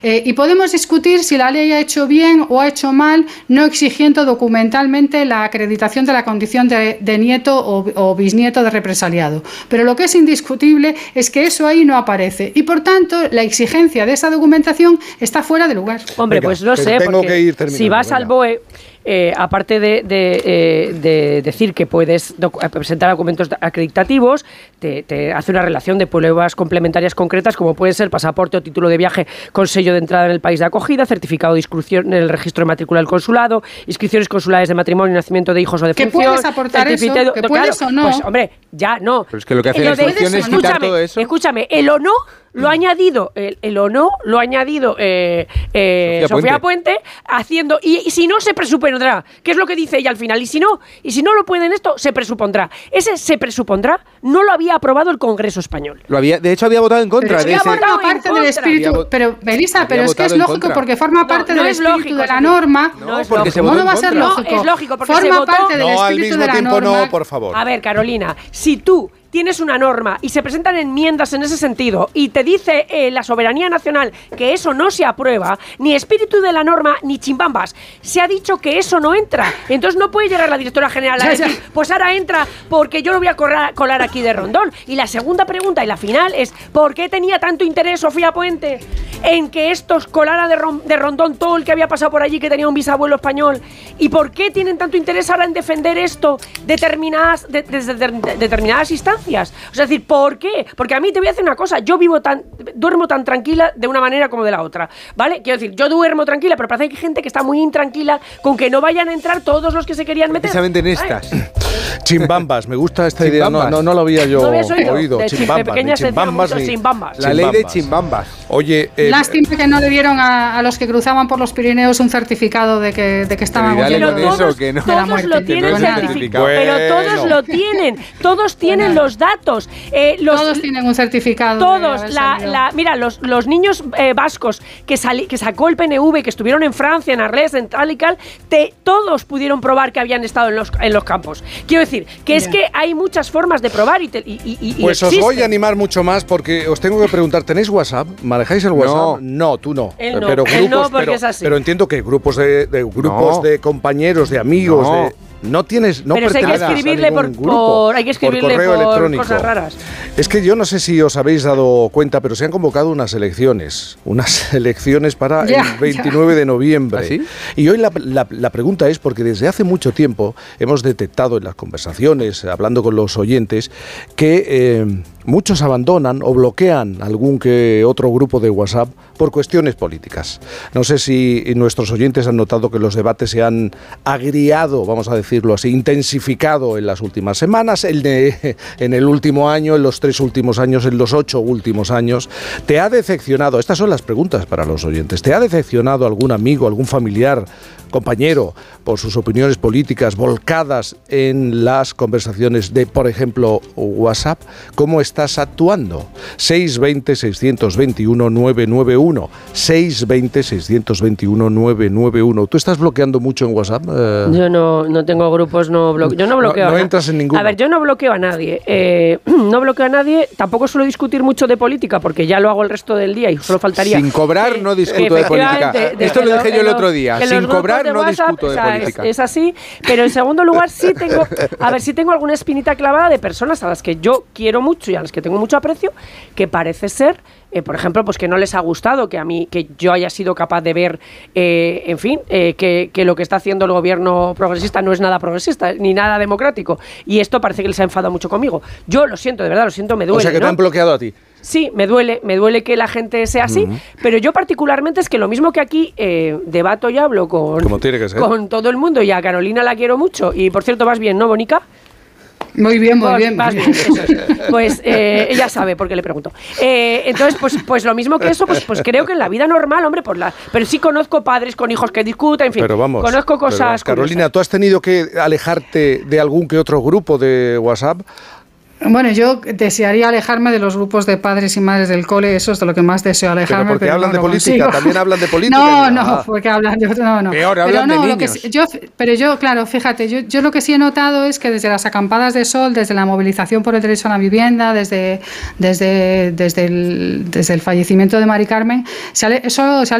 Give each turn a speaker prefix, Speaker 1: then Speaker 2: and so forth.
Speaker 1: Y podemos discutir si la ley ha hecho bien o ha hecho mal, no exigiendo documentalmente la acreditación de la condición de nieto o bisnieto de represaliado. Pero lo que es indiscutible es que eso ahí no aparece. Y por tanto, la exigencia de esa documentación está fuera de lugar.
Speaker 2: Hombre, venga, pues no sé, porque si vas al BOE... aparte de decir que puedes presentar documentos acreditativos, te hace una relación de pruebas complementarias concretas, como puede ser pasaporte o título de viaje con sello de entrada en el país de acogida, certificado de inscripción en el registro de matrícula del consulado, inscripciones consulares de matrimonio y nacimiento de hijos o de función.
Speaker 1: ¿Que puedes aportar eso? ¿Que puedes o no?
Speaker 2: Pues hombre, ya no.
Speaker 3: Pero es que lo que hace la instrucción es quitar todo eso.
Speaker 2: Escúchame, el o no lo ha añadido Sofía Puente haciendo, y si no se presupondrá, que es lo que dice ella al final, y si no lo pueden esto, se presupondrá. Ese se presupondrá no lo había aprobado el Congreso español.
Speaker 3: De hecho había votado en contra.
Speaker 1: Pero forma parte del espíritu. Pero Belisa, pero es que es lógico porque forma parte del espíritu de la norma.
Speaker 3: ¿Cómo
Speaker 1: no va a ser lógico?
Speaker 2: No, es lógico porque
Speaker 1: forma parte del espíritu de la norma.
Speaker 4: No, por favor.
Speaker 2: A ver, Carolina, si tú tienes una norma y se presentan enmiendas en ese sentido y te dice la soberanía nacional que eso no se aprueba, ni espíritu de la norma ni chimbambas, se ha dicho que eso no entra. Entonces no puede llegar la directora general a decir, pues ahora entra porque yo lo voy a colar aquí de Rondón. Y la segunda pregunta y la final es, ¿por qué tenía tanto interés Sofía Puente en que estos colara de Rondón todo el que había pasado por allí que tenía un bisabuelo español? ¿Y por qué tienen tanto interés ahora en defender esto determinadas instancias? O sea, es decir, ¿por qué? Porque a mí te voy a decir una cosa, yo duermo tan tranquila de una manera como de la otra, ¿vale? Quiero decir, yo duermo tranquila, pero parece que hay gente que está muy intranquila con que no vayan a entrar todos los que se querían meter.
Speaker 3: Precisamente en estas.
Speaker 4: Chimbambas, me gusta esta idea, no lo había yo oído.
Speaker 2: Chimbambas.
Speaker 3: La ley de chimbambas.
Speaker 4: Oye,
Speaker 1: lástima que no le dieron a los que cruzaban por los Pirineos un certificado de que estaban huyendo de la muerte.
Speaker 2: Lo tienen certificado, pero todos lo tienen, todos tienen los datos.
Speaker 1: Todos tienen un certificado.
Speaker 2: Todos. Mira, los niños vascos que sacó el PNV, que estuvieron en Francia, en Arles, en tal y cal, todos pudieron probar que habían estado en los campos. Quiero decir, que es que hay muchas formas de probar
Speaker 4: pues os voy a animar mucho más porque os tengo que preguntar, ¿tenéis WhatsApp? ¿Manejáis el WhatsApp? No, tú no. Pero entiendo que grupos de compañeros, de amigos, no
Speaker 2: pero hay que escribirle por correo electrónico, cosas raras.
Speaker 4: Es que yo no sé si os habéis dado cuenta, pero se han convocado unas elecciones para el 29 de noviembre.
Speaker 3: ¿Ah, sí?
Speaker 4: Y hoy la pregunta es, porque desde hace mucho tiempo hemos detectado en las conversaciones, hablando con los oyentes, que muchos abandonan o bloquean algún que otro grupo de WhatsApp por cuestiones políticas. No sé si nuestros oyentes han notado que los debates se han agriado, vamos a decirlo así, intensificado en las últimas semanas, en el último año, en los 3 últimos años, en los 8 últimos años. ¿Te ha decepcionado? Estas son las preguntas para los oyentes. ¿Te ha decepcionado algún amigo, algún familiar, compañero, por sus opiniones políticas volcadas en las conversaciones de, por ejemplo, WhatsApp? ¿Cómo estás actuando? 620-621-991. 620-621-991. ¿Tú estás bloqueando mucho en WhatsApp?
Speaker 2: Yo no tengo grupos, yo no bloqueo.
Speaker 4: No entras en ninguno.
Speaker 2: A ver, yo no bloqueo a nadie. Tampoco suelo discutir mucho de política porque ya lo hago el resto del día y solo faltaría.
Speaker 3: Sin cobrar no discuto de política. Esto lo dije yo el otro día. Sin cobrar no discuto de política.
Speaker 2: Es así, pero en segundo lugar sí tengo alguna espinita clavada de personas a las que yo quiero mucho y a las que tengo mucho aprecio, que parece ser, por ejemplo, pues que no les ha gustado que yo haya sido capaz de ver, que lo que está haciendo el gobierno progresista no es nada progresista ni nada democrático, y esto parece que les ha enfadado mucho conmigo. Yo lo siento, de verdad, me duele.
Speaker 3: O sea, que te han bloqueado a ti.
Speaker 2: Sí, me duele que la gente sea así, pero yo particularmente es que lo mismo que aquí debato y hablo con todo el mundo, y a Carolina la quiero mucho, y por cierto vas bien, ¿no, Bonica?
Speaker 1: Muy bien.
Speaker 2: Vas bien, eso es. Pues ella sabe por qué le pregunto. Entonces, pues lo mismo que eso, pues creo que en la vida normal, hombre, pero sí conozco padres con hijos que discuten, en fin, conozco cosas.
Speaker 4: Carolina, ¿tú has tenido que alejarte de algún que otro grupo de WhatsApp?
Speaker 1: Bueno, yo desearía alejarme de los grupos de padres y madres del cole, eso es de lo que más deseo alejarme.
Speaker 4: Pero porque hablan de política, también hablan de política.
Speaker 1: No, porque hablan de no.
Speaker 3: Peor, hablan de niños.
Speaker 1: Pero yo, claro, fíjate, yo lo que sí he notado es que desde las acampadas de sol, desde la movilización por el derecho a la vivienda, desde el fallecimiento de Mari Carmen, eso se ha